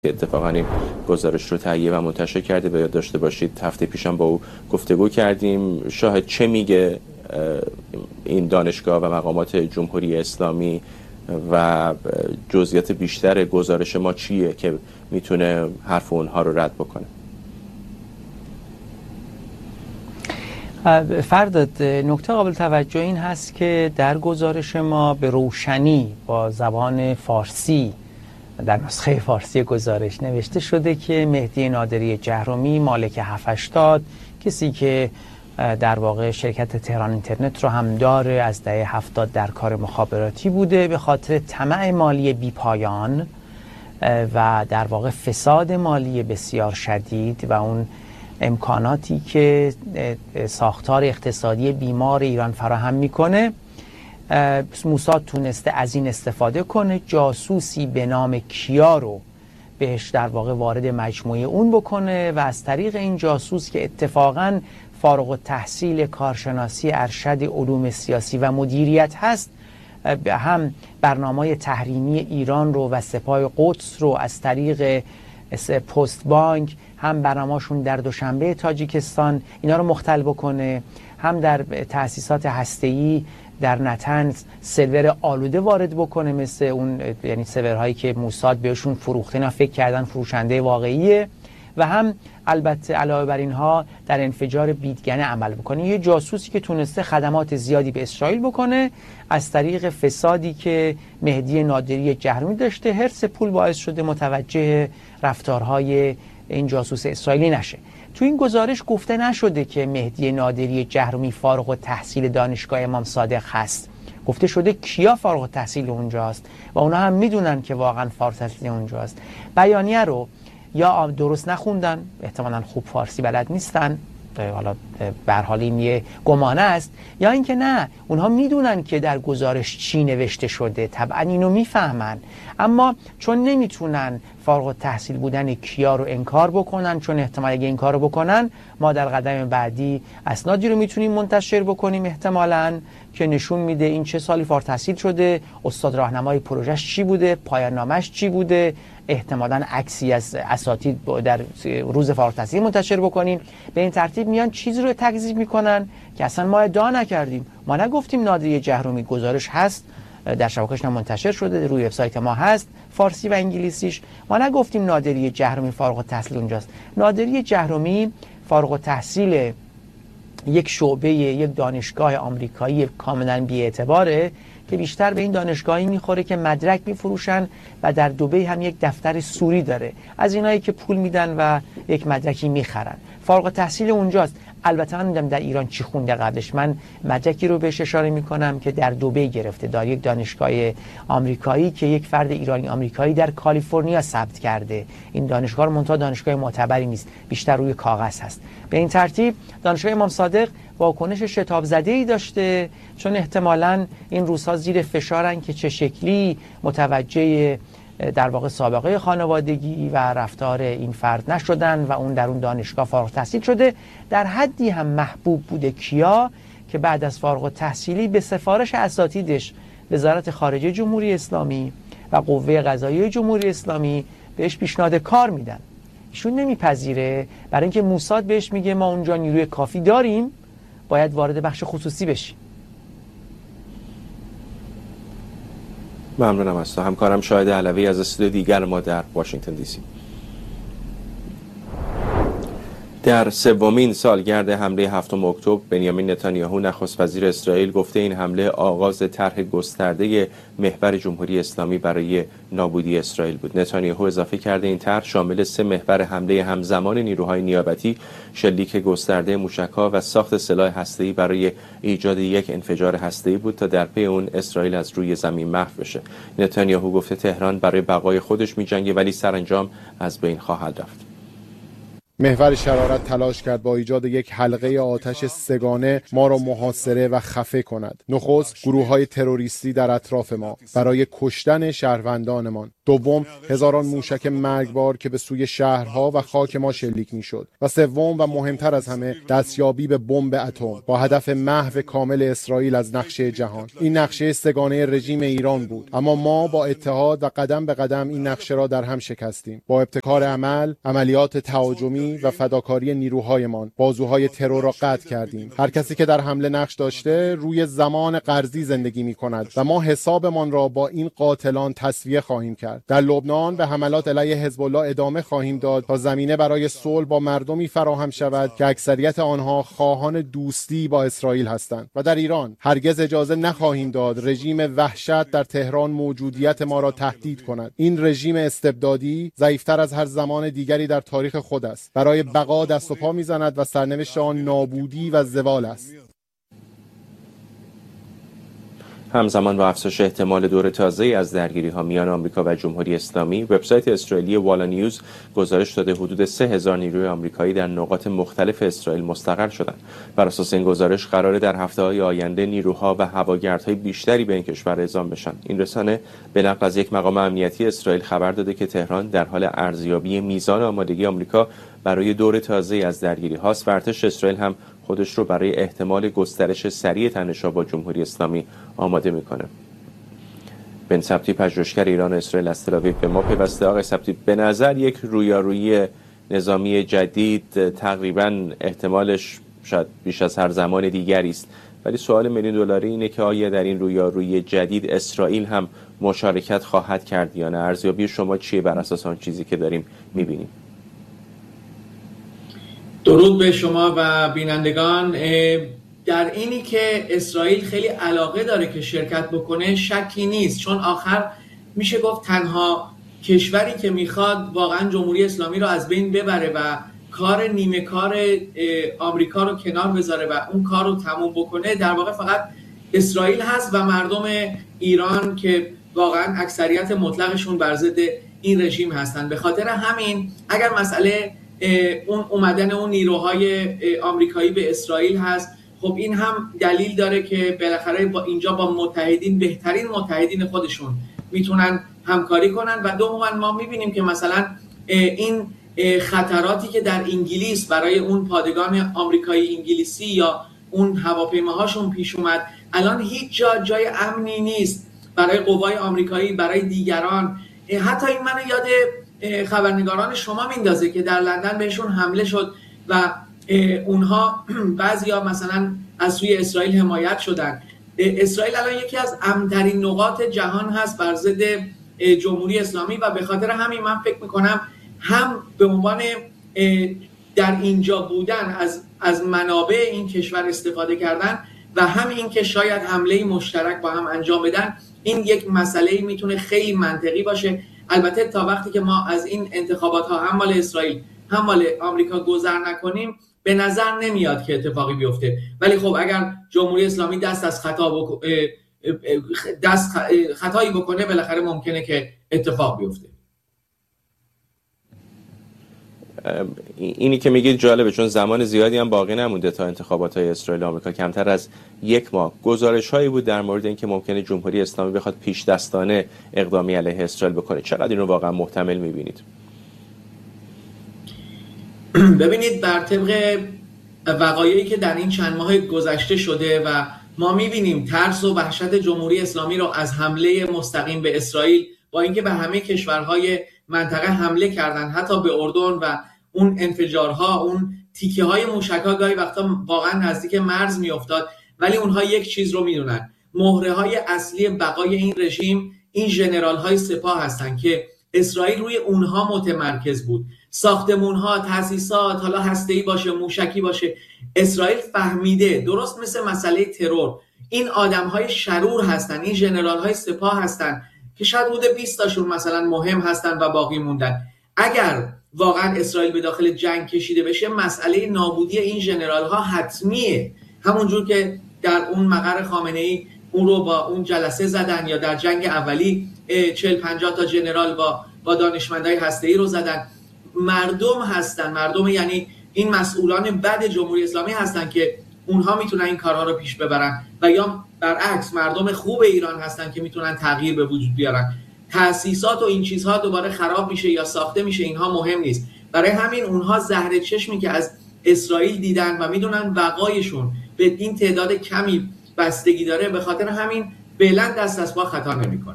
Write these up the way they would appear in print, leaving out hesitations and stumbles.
اتفاقا این گزارش رو تهیه و منتشر کرده. به یاد داشته باشید هفته پیشم با او گفتگو کردیم. شاهد چه میگه این دانشگاه و مقامات جمهوری اسلامی و جزئیات بیشتر گزارش ما چیه که میتونه حرف اونها رو رد بکنه؟ فرداد، نکته قابل توجه این هست که در گزارش ما به روشنی با زبان فارسی در نسخه فارسی گزارش نوشته شده که مهدی نادری جهرمی مالک 780 کسی که در واقع شرکت تهران اینترنت رو هم داره از دهه 70 در کار مخابراتی بوده، به خاطر طمع مالی بیپایان و در واقع فساد مالی بسیار شدید و اون امکاناتی که ساختار اقتصادی بیمار ایران فراهم میکنه، موساد تونسته از این استفاده کنه، جاسوسی به نام کیا رو بهش در واقع وارد مجموعه اون بکنه و از طریق این جاسوس که اتفاقاً فارغ التحصیل کارشناسی ارشد علوم سیاسی و مدیریت هست، هم برنامه تحریمی ایران رو و سپاه قدس رو از طریق پست بانک، هم برنامه‌شون در دوشنبه تاجیکستان اینا رو مختل بکنه، هم در تأسیسات هسته‌ای در نتنز سرور آلوده وارد بکنه، مثل اون یعنی سرورهایی که موساد بهشون فروخته، اینا فکر کردن فروشنده واقعیه، و هم البته علاوه بر اینها در انفجار بیدگنه عمل بکنه. یه جاسوسی که تونسته خدمات زیادی به اسرائیل بکنه از طریق فسادی که مهدی نادری جهرمی داشته، حرص پول باعث شده متوجه رفتارهای این جاسوس اسرائیلی نشه. تو این گزارش گفته نشده که مهدی نادری جهرمی فارغ التحصیل دانشگاه امام صادق هست، گفته شده کیا فارغ التحصیل اونجاست و اونا هم میدونن که واقعا فارغ التحصیل اونجاست. بیانیه رو یا درست نخوندن، احتمالاً خوب فارسی بلد نیستن، حالا به هر حال این یه گمانه است، یا اینکه نه، اونها میدونن که در گزارش چی نوشته شده، طبعا اینو میفهمن، اما چون نمیتونن فارغ التحصیل بودن کیا رو انکار بکنن، چون احتمال اگه این کارو بکنن ما در قدم بعدی اسنادی رو میتونیم منتشر بکنیم احتمالاً که نشون میده این چه سالی فارغ التحصیل شده، استاد راهنمای پروژهش چی بوده، پایان نامش چی بوده، احتمالاً عکسی از اساتید در روز فارغ التحصیلی منتشر بکنیم. به این ترتیب میان چیزی رو تکذیب میکنن که اصلا ما ادعا نکردیم، ما نگفتیم نادری جهرمی، گزارش هست در شبکه‌اش منتشر شده، روی وبسایت ما هست فارسی و انگلیسیش، ما نگفتیم نادری جهرمی فارغ التحصیل اونجاست. نادری جهرمی فارغ التحصیل یک شعبه یک دانشگاه آمریکایی کاملا بی‌اعتباره که بیشتر به این دانشگاهی میخوره که مدرک میفروشن و در دبی هم یک دفتر سوری داره، از اینایی که پول میدن و یک مدرکی میخرن. فارغ التحصیل اونجاست. البته من نمیدونم در ایران چی خونده قبلش، من مدرکی رو بهش اشاره میکنم که در دبی گرفته، در یک دانشگاه آمریکایی که یک فرد ایرانی آمریکایی در کالیفرنیا ثبت کرده. این دانشگاه رو منتها دانشگاه معتبری نیست، بیشتر روی کاغذ هست. به این ترتیب دانشگاه امام صادق واکنش شتاب زده‌ای داشته، چون احتمالاً این روزها زیر فشارن که چه شکلی متوجه در واقع سابقه خانوادگی و رفتار این فرد نشدن و اون در اون دانشگاه فارغ التحصیل شده. در حدی هم محبوب بوده کیا که بعد از فارغ التحصیلی به سفارش اساتیدش وزارت خارجه جمهوری اسلامی و قوه قضاییه جمهوری اسلامی بهش پیشنهاد کار میدن. ایشون نمیپذیره، برای اینکه موساد بهش میگه ما اونجا نیروی کافی داریم، باید وارد بخش خصوصی بشیم. ممنونم از تو. همکارم شاهد علوی از استودیو دیگر ما در واشنگتن دی سی. در سومین سالگرد حمله 7 اکتبر بنیامین نتانیاهو نخست وزیر اسرائیل گفته این حمله آغاز طرح گسترده محور جمهوری اسلامی برای نابودی اسرائیل بود. نتانیاهو اضافه کرده این طرح شامل 3 محور حمله همزمان نیروهای نیابتی، شلیک گسترده موشک‌ها و ساخت سلاح هسته‌ای برای ایجاد یک انفجار هسته‌ای بود تا در پی اون اسرائیل از روی زمین محو بشه. نتانیاهو گفته تهران برای بقای خودش می‌جنگه ولی سرانجام از بین خواهد رفت. محور شرارت تلاش کرد با ایجاد یک حلقه آتش سگانه ما را محاصره و خفه کند. نخست گروه‌های تروریستی در اطراف ما برای کشتن شهروندانمان، دوم، هزاران موشک مرگبار که به سوی شهرها و خاک ما شلیک میشد. و سوم و مهمتر از همه، دستیابی به بمب اتم با هدف محو کامل اسرائیل از نقشه جهان. این نقشه سگانه رژیم ایران بود، اما ما با اتحاد و قدم به قدم این نقشه را در هم شکستیم. با ابتکار عمل، عملیات تهاجمی و فداکاری نیروهایمان بازوهای ترور را قطع کردیم. هر کسی که در حمله نقش داشته روی زمان قرضی زندگی می‌کند و ما حسابمان را با این قاتلان تسویه خواهیم کرد. در لبنان به حملات علیه حزب الله ادامه خواهیم داد تا زمینه برای صلح با مردمی فراهم شود که اکثریت آنها خواهان دوستی با اسرائیل هستند. و در ایران هرگز اجازه نخواهیم داد رژیم وحشت در تهران موجودیت ما را تهدید کند. این رژیم استبدادی ضعیفتر از هر زمان دیگری در تاریخ خود است. برای بقا دست و پا می‌زند و سرنوشت آن نابودی و زوال است. همزمان با افزایش احتمال دور تازه‌ای از درگیری‌ها میان آمریکا و جمهوری اسلامی، وبسایت اسرائیلی والا نیوز گزارش داده حدود 3000 نیروی آمریکایی در نقاط مختلف اسرائیل مستقر شدند. بر اساس این گزارش قراره در هفته‌های آینده نیروها و هواگردهای بیشتری به این کشور اعزام بشن. این رسانه به نقل از یک مقام امنیتی اسرائیل خبر داده که تهران در حال ارزیابی میزان آمادگی آمریکا برای دور تازه‌ای از درگیری‌هاست و ارتش اسرائیل هم خودش رو برای احتمال گسترش سریع تنش‌ها با جمهوری اسلامی آماده میکنه. بن سبتی، پژوهشگر ایران و اسرائیل از تل‌آویو به ما پیوسته. آقای سبتی، به نظر یک رویارویی نظامی جدید تقریباً احتمالش شاید بیش از هر زمان دیگری است، ولی سوال میلیون دلاری اینه که آیا در این رویارویی جدید اسرائیل هم مشارکت خواهد کرد یا نه؟ ارزیابی شما چیه بر اساس آن چیزی که داریم میبینیم؟ درود به شما و بینندگان. در اینی که اسرائیل خیلی علاقه داره که شرکت بکنه شکی نیست، چون آخر میشه گفت تنها کشوری که میخواد واقعا جمهوری اسلامی رو از بین ببره و کار نیمه کار آمریکا رو کنار بذاره و اون کار رو تموم بکنه در واقع فقط اسرائیل هست و مردم ایران که واقعا اکثریت مطلقشون بر ضد این رژیم هستن. به خاطر همین اگر مسئله اون اومدن اون نیروهای آمریکایی به اسرائیل هست، خب این هم دلیل داره که بالاخره با اینجا با متحدین، بهترین متحدین خودشون میتونن همکاری کنن. و دوما ما میبینیم که مثلا این خطراتی که در انگلیس برای اون پادگان آمریکایی انگلیسی یا اون هواپیماهاشون پیش اومد، الان هیچ جای امنی نیست برای قوای آمریکایی، برای دیگران. حتی این منو یاد خبرنگاران شما میندازه که در لندن بهشون حمله شد و اونها بعضیا مثلا از سوی اسرائیل حمایت شدن. اسرائیل الان یکی از امن‌ترین نقاط جهان هست بر ضد جمهوری اسلامی و به خاطر همین من فکر میکنم هم به عنوان در اینجا بودن از منابع این کشور استفاده کردن و هم این که شاید حمله مشترک با هم انجام بدن، این یک مسئله میتونه خیلی منطقی باشه. البته تا وقتی که ما از این انتخابات ها هم مال اسرائیل هم مال آمریکا گذر نکنیم به نظر نمیاد که اتفاقی بیفته. ولی خب اگر جمهوری اسلامی خطایی بکنه بالاخره ممکنه که اتفاق بیفته. اینی که میگید جالبه، چون زمان زیادی هم باقی نمونده تا انتخابات های اسرائیل و آمریکا، کمتر از یک ماه. گزارش هایی بود در مورد اینکه ممکنه جمهوری اسلامی بخواد پیش دستانه اقدامی علیه اسرائیل بکنه. چقدر این رو واقعا محتمل میبینید؟ ببینید، بر طبق وقایعی که در این چند ماه گذشته شده و ما میبینیم ترس و وحشت جمهوری اسلامی رو از حمله مستقیم به اسرائیل، با اینکه به همه کشورهای منطقه حمله کردن، حتی به اردن و اون انفجارها، اون تیکه های موشک‌ها گاهی وقتا واقعا نزدیک مرز میافتاد، ولی اونها یک چیز رو میدونن: مهره های اصلی بقای این رژیم این ژنرال های سپاه هستن که اسرائیل روی اونها متمرکز بود. ساختمون‌ها، تأسیسات، حالا هسته‌ای باشه، موشکی باشه، اسرائیل فهمیده، درست مثل مسئله ترور، این آدم‌های شرور هستن، این ژنرال‌های سپاه هستن که شاید حدود 20 تاشون مثلا مهم هستن و باقی موندن. اگر واقعا اسرائیل به داخل جنگ کشیده بشه، مسئله نابودی این ژنرال‌ها حتمیه. همونجور که در اون مقر خامنه‌ای اون رو با اون جلسه زدن، یا در جنگ اولی 40-50 تا ژنرال با دانشمندای هسته‌ای رو زدن. مردم هستن، مردم یعنی این مسئولان بد جمهوری اسلامی هستن که اونها میتونن این کارها رو پیش ببرن، و یا برعکس مردم خوب ایران هستن که میتونن تغییر به وجود بیارن. تأسیسات و این چیزها دوباره خراب میشه یا ساخته میشه، اینها مهم نیست. برای همین اونها زهر چشمی که از اسرائیل دیدن و میدونن بقایشون به این تعداد کمی بستگی داره، به خاطر همین فعلا دست از پا خطا نمیکنه.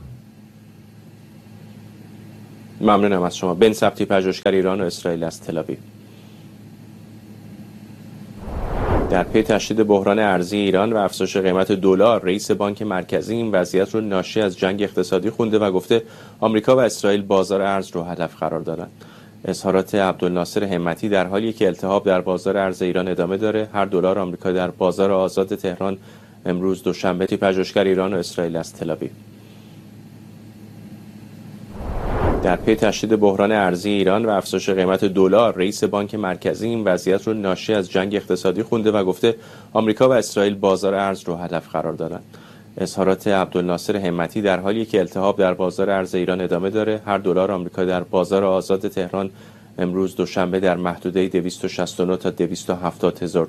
ممنونم از شما. بن سبتی، پژوهشگر ایران و اسرائیل از تل‌آویو. در پی تشدید بحران ارزی ایران و افزایش قیمت دلار، رئیس بانک مرکزی این وضعیت رو ناشی از جنگ اقتصادی خونده و گفته آمریکا و اسرائیل بازار ارز رو هدف قرار دادن. اظهارات عبدالناصر همتی در حالی که التهاب در بازار ارز ایران ادامه داره. هر دلار آمریکا در بازار آزاد تهران امروز دوشنبه. پژوهشگر ایران و اسرائیل از تل‌آویو. در پی تشدید بحران ارزی ایران و افزایش قیمت دلار، رئیس بانک مرکزی این وضعیت رو ناشی از جنگ اقتصادی خونده و گفته آمریکا و اسرائیل بازار ارز رو هدف قرار دادن. اظهارات عبدالناصر همتی در حالی که التهاب در بازار ارز ایران ادامه داره. هر دلار آمریکا در بازار آزاد تهران امروز دوشنبه در محدوده 269 تا 270 هزار